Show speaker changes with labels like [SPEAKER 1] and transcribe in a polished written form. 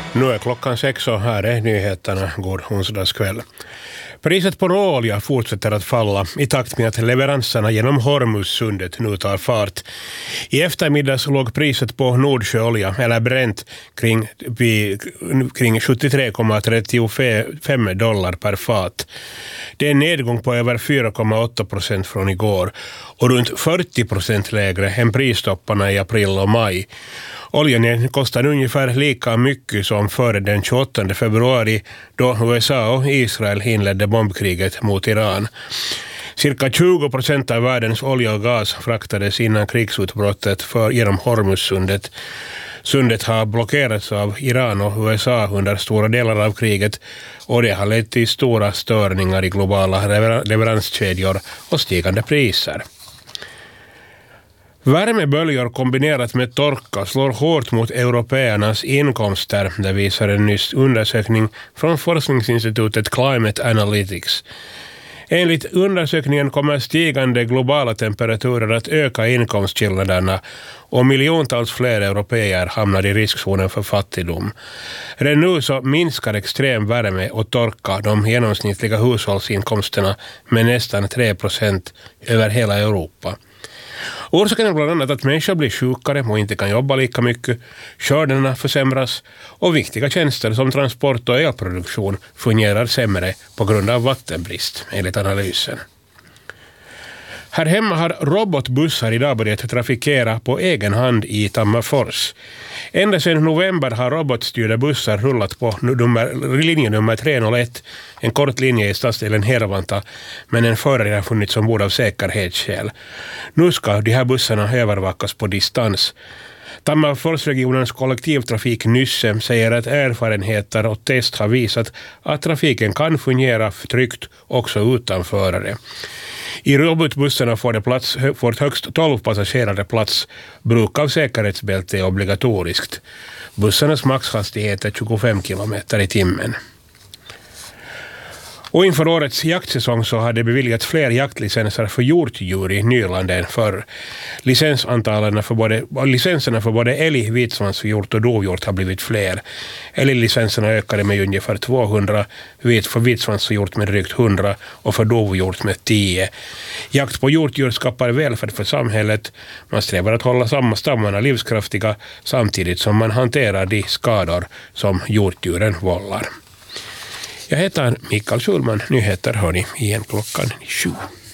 [SPEAKER 1] Nu är klockan 6 och här är nyheterna. God onsdagskväll. Priset på råolja fortsätter att falla i takt med att leveranserna genom Hormuzsundet nu tar fart. I eftermiddags låg priset på Nordsjöolja eller Brent kring 73,35 dollar per fat. Det är en nedgång på över 4,8% från igår och runt 40% lägre än pristopparna i april och maj. Oljan kostar ungefär lika mycket som före den 28 februari då USA och Israel inledde bombkriget mot Iran. Cirka 20% av världens olja och gas fraktades innan krigsutbrottet genom Hormuzsundet. Sundet har blockerats av Iran och USA under stora delar av kriget och det har lett till stora störningar i globala leveranskedjor och stigande priser. Värmeböljor kombinerat med torka slår hårt mot europeernas inkomster, det visar en nyss undersökning från forskningsinstitutet Climate Analytics. Enligt undersökningen kommer stigande globala temperaturer att öka inkomstskillnaderna och miljontals fler europeer hamnar i riskzonen för fattigdom. Redan nu så minskar extrem värme och torka de genomsnittliga hushållsinkomsterna med nästan 3% över hela Europa. Orsaken är bland annat att människor blir sjukare och inte kan jobba lika mycket, skördarna försämras och viktiga tjänster som transport och elproduktion fungerar sämre på grund av vattenbrist, enligt analysen. Här hemma har robotbussar idag börjat trafikera på egen hand i Tammerfors. Ända sedan november har robotstyrda bussar rullat på linje nummer 301, en kort linje i stadsdelen Hervanta, men en förare har funnits ombord av säkerhetsskäl. Nu ska de här bussarna övervakas på distans. Tammerforsregionens kollektivtrafik Nysse säger att erfarenheter och test har visat att trafiken kan fungera tryggt också utan förare. I robotbussarna får högst 12 passagerare plats. Bruk av säkerhetsbälte är obligatoriskt. Bussarnas maxhastighet är 25 km i timmen. Och inför årets jaktsäsong så har det beviljats fler jaktlicenser för hjortdjur i Nyland än förr. Licenserna för både älg, vitsvanshjort och dovhjort har blivit fler. Älglicenserna ökade med ungefär 200, för vitsvanshjort med drygt 100 och för dovhjort med 10. Jakt på hjortdjur skapar välfärd för samhället. Man strävar att hålla samma stammarna livskraftiga samtidigt som man hanterar de skador som hjortdjuren vållar. Jag heter Mikael Schulman. Nyheter hör ni igen klockan 7.